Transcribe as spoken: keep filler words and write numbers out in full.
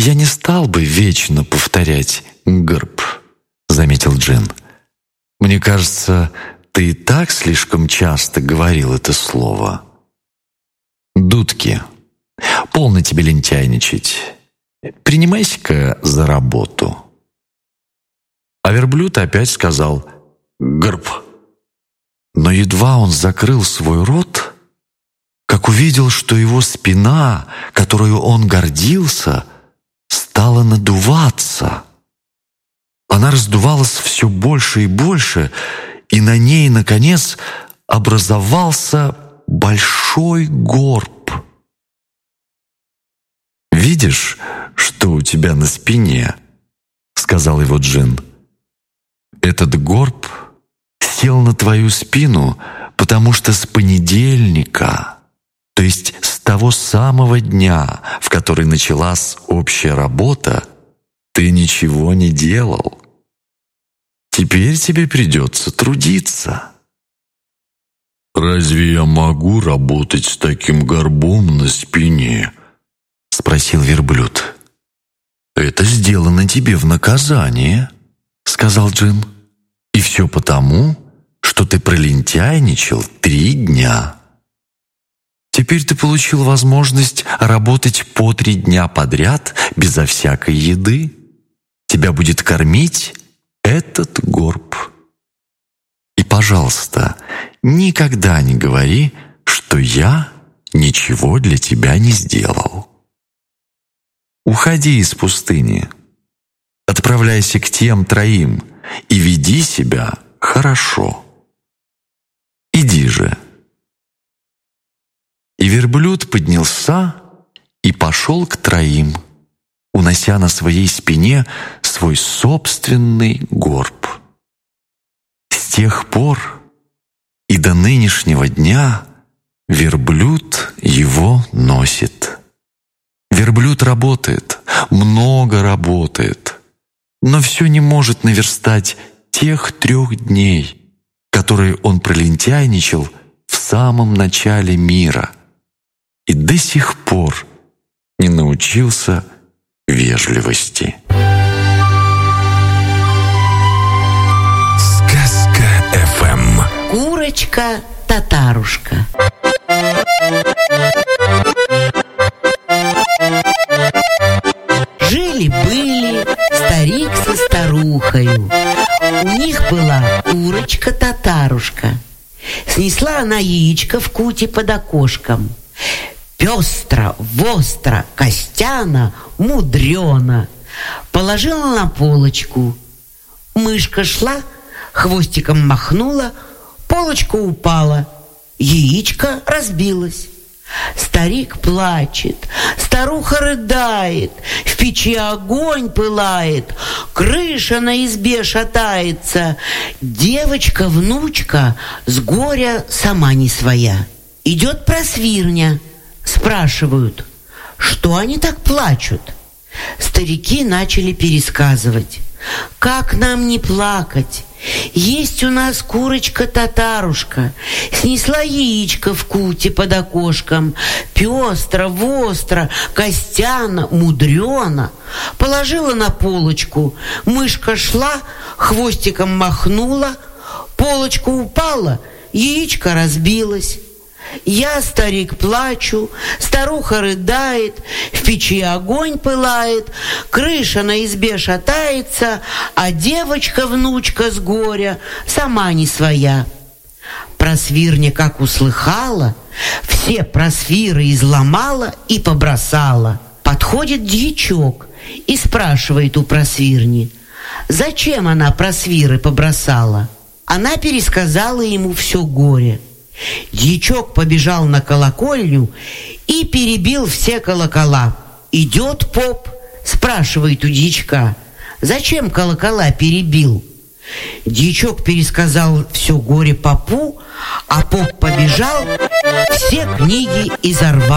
«Я не стал бы вечно повторять «грб», — заметил Джин. «Мне кажется, ты и так слишком часто говорил это слово». «Дудки, полно тебе лентяйничать. Принимайся-ка за работу». А верблюд опять сказал «грб». Но едва он закрыл свой рот, как увидел, что его спина, которую он гордился, стала надуваться. Она раздувалась все больше и больше, и на ней, наконец, образовался большой горб. «Видишь, что у тебя на спине?» — сказал его Джин. «Этот горб сел на твою спину, потому что с понедельника, то есть с того самого дня, в который началась общая работа, ты ничего не делал. Теперь тебе придется трудиться». «Разве я могу работать с таким горбом на спине?» — спросил верблюд. «Это сделано тебе в наказание», — сказал Джин. «И все потому, что ты пролентяйничал три дня. Теперь ты получил возможность работать по три дня подряд безо всякой еды. Тебя будет кормить этот горб. И, пожалуйста, никогда не говори, что я ничего для тебя не сделал. Уходи из пустыни, отправляйся к тем троим и веди себя хорошо. Иди же». И верблюд поднялся и пошел к троим, унося на своей спине свой собственный горб. С тех пор и до нынешнего дня верблюд его носит. Верблюд работает, много работает, но все не может наверстать тех трех дней, которые он пролентяйничал в самом начале мира и до сих пор не научился вежливости. Сказка эф эм. Курочка-татарушка. Жили-были старик со старухою. У них была курочка-татарушка. Снесла она яичко в куте под окошком. Пестро, востро, костяно, мудрено. Положила на полочку. Мышка шла, хвостиком махнула, полочка упала, яичко разбилось. Старик плачет, старуха рыдает, в печи огонь пылает, крыша на избе шатается. Девочка-внучка с горя сама не своя. Идет просвирня, спрашивают, что они так плачут. Старики начали пересказывать. Как нам не плакать? Есть у нас курочка-татарушка, снесла яичко в куте под окошком, пестро, востро, костяно, мудрено. Положила на полочку, мышка шла, хвостиком махнула, полочка упала, яичко разбилось. Я, старик, плачу, старуха рыдает, в печи огонь пылает, крыша на избе шатается, а девочка-внучка с горя сама не своя. Просвирня, как услыхала, все просвиры изломала и побросала. Подходит дьячок и спрашивает у просвирни, зачем она просвиры побросала. Она пересказала ему все горе. Дьячок побежал на колокольню и перебил все колокола. Идет поп, спрашивает у дьячка, зачем колокола перебил. Дьячок пересказал все горе попу, а поп побежал, все книги изорвал.